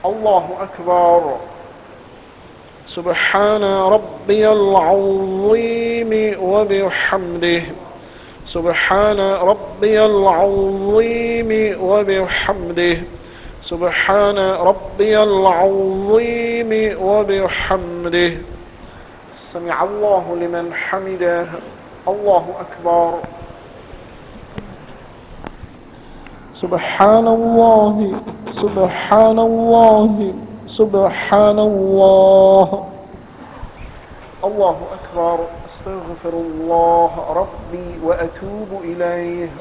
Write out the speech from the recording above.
الله أكبر. سبحان ربي العظيم وبحمده. سبحان ربي العظيم وبحمده. سبحان ربي العظيم وبحمده. سمع الله لمن حمده. الله أكبر. سبحان الله سبحان الله سبحان الله. الله أكبر. أستغفر الله ربي وأتوب إليه.